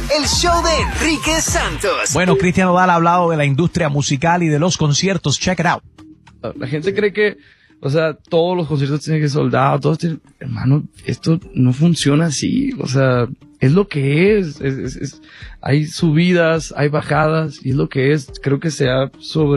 el show de Enrique Santos. Bueno, Cristian Nodal ha hablado de la industria musical y de los conciertos. Check it out. La gente cree que, o sea, todos los conciertos tienen que ser soldados, todos tienen... Hermano, esto no funciona así, o sea, es lo que es. Hay subidas, hay bajadas, y es lo que es. Creo que se ha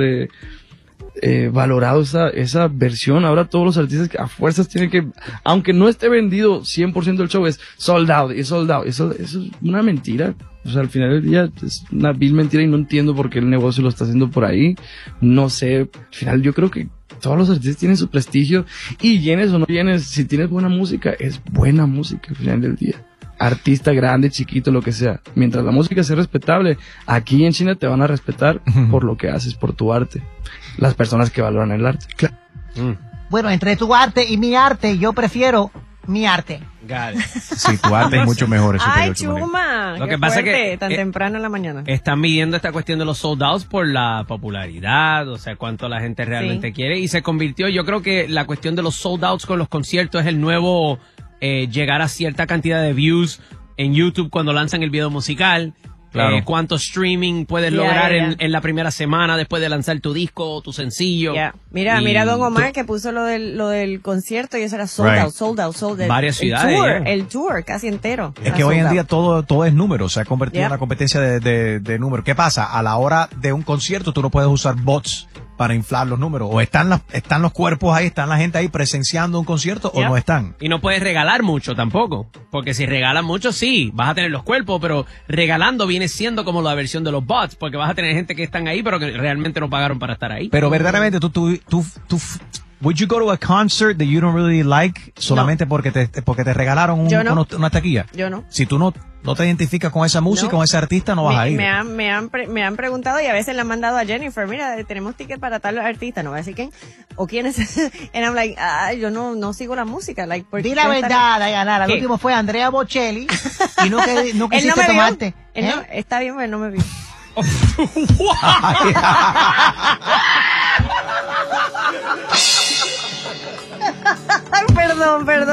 valorado esa versión. Ahora todos los artistas que a fuerzas tienen que, aunque no esté vendido 100% del show, es sold out, es sold out. Eso es una mentira. O sea, al final del día es una vil mentira y no entiendo por qué el negocio lo está haciendo por ahí. No sé, al final yo creo que todos los artistas tienen su prestigio y llenes o no llenes, si tienes buena música, es buena música al final del día. Artista grande, chiquito, lo que sea. Mientras la música sea respetable, aquí en China te van a respetar por lo que haces, por tu arte. Las personas que valoran el arte. Bueno, entre tu arte y mi arte, yo prefiero mi arte. Sí, tu arte es mucho mejor. Ay, Chuma. Lo que pasa es que tan temprano en la mañana. Están midiendo esta cuestión de los sold outs por la popularidad, o sea, cuánto la gente realmente quiere. Y se convirtió, yo creo que la cuestión de los sold outs con los conciertos es el nuevo llegar a cierta cantidad de views en YouTube cuando lanzan el video musical. Claro. Cuánto streaming puedes lograr en la primera semana después de lanzar tu disco o tu sencillo. Mira Don Omar que puso lo del concierto y eso era sold out. Varias ciudades. El tour casi entero. Es que hoy en día todo es número, se ha convertido en una competencia de números. ¿Qué pasa? A la hora de un concierto tú no puedes usar bots para inflar los números. O están los cuerpos ahí, están la gente ahí presenciando un concierto o no están. Y no puedes regalar mucho tampoco. Porque si regalas mucho, sí, vas a tener los cuerpos, pero regalando viene siendo como la versión de los bots, porque vas a tener gente que están ahí, pero que realmente no pagaron para estar ahí. Pero verdaderamente tú would you go to a concert that you don't really like solamente porque te regalaron una taquilla? Yo no. Si tú no te identificas con esa música, con ese artista, no vas a ir. Me han preguntado y a veces le han mandado a Jennifer, mira, tenemos ticket para tal artista, no voy a decir quién o quién es. And I'm like, yo no sigo la música. Like, di la verdad, Dayanara. El último fue Andrea Bocelli y no quisiste tomarte. Está bien, pero él no me vio. Perdón.